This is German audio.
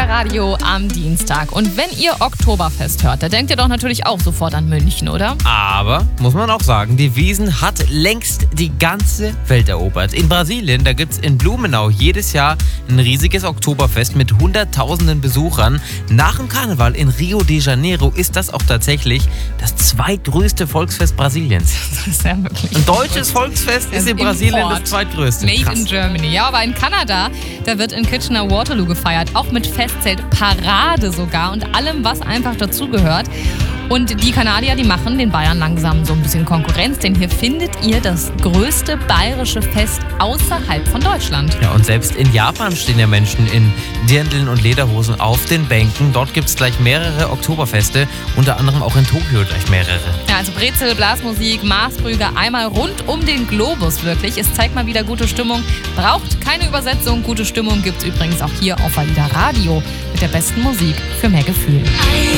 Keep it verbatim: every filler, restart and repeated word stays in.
Radio am Dienstag. Und wenn ihr Oktoberfest hört, da denkt ihr doch natürlich auch sofort an München, oder? Aber, muss man auch sagen, die Wiesn hat längst die ganze Welt erobert. In Brasilien, da gibt es in Blumenau jedes Jahr ein riesiges Oktoberfest mit hunderttausenden Besuchern. Nach dem Karneval in Rio de Janeiro ist das auch tatsächlich das zweitgrößte Volksfest Brasiliens. Das ist ja wirklich Ein deutsches Volksfest ist in Brasilien Import. das zweitgrößte. Made Krass. in Germany. Ja, aber in Kanada, da wird in Kitchener-Waterloo gefeiert. Auch mit Festzelt, Parade sogar und allem, was einfach dazugehört. Und die Kanadier, die machen den Bayern langsam so ein bisschen Konkurrenz, denn hier findet ihr das größte bayerische Fest außerhalb von Deutschland. Ja, und selbst in Japan stehen ja Menschen in Dirndln und Lederhosen auf den Bänken. Dort gibt es gleich mehrere Oktoberfeste, unter anderem auch in Tokio gleich mehrere. Ja, also Brezel, Blasmusik, Maßkrüge, einmal rund um den Globus wirklich. Es zeigt mal wieder gute Stimmung, braucht keine Übersetzung. Gute Stimmung gibt es übrigens auch hier auf AIDA Radio mit der besten Musik für mehr Gefühl.